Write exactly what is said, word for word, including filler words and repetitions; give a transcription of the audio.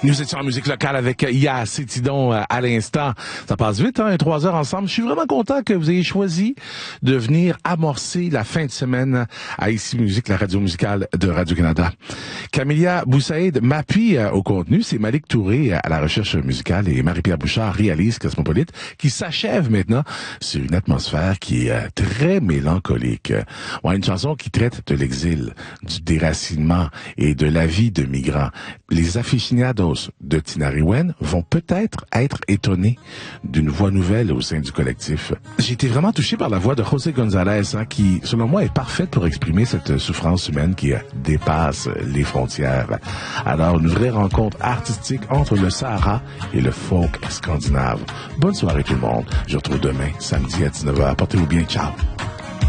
Nous étions en musique locale avec Ya Cétidon à l'instant. Ça passe vite, hein, trois heures ensemble. Je suis vraiment content que vous ayez choisi de venir amorcer la fin de semaine à Ici Musique, la radio musicale de Radio-Canada. Camélia Boussaïd m'appuie au contenu. C'est Malik Touré à la recherche musicale et Marie-Pierre Bouchard réalise Cosmopolite, qui s'achève maintenant sur une atmosphère qui est très mélancolique. Ouais, une chanson qui traite de l'exil, du déracinement et de la vie de migrants. Les aficionados de Tinariwen vont peut-être être étonnés d'une voix nouvelle au sein du collectif. J'ai été vraiment touché par la voix de José González, hein, qui, selon moi, est parfaite pour exprimer cette souffrance humaine qui dépasse les frontières. Alors, une vraie rencontre artistique entre le Sahara et le folk scandinave. Bonne soirée tout le monde. Je vous retrouve demain, samedi à dix-neuf heures. Portez-vous bien. Ciao.